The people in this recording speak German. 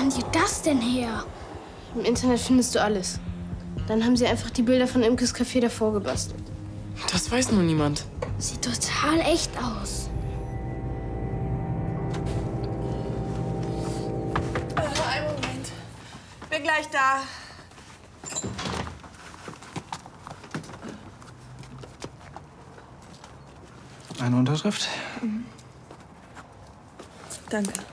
haben Sie das denn her? Im Internet findest du alles. Dann haben sie einfach die Bilder von Imkes Café davor gebastelt. Das weiß nur niemand. Sieht total echt aus. Einen Moment. Bin gleich da. Eine Unterschrift? Danke.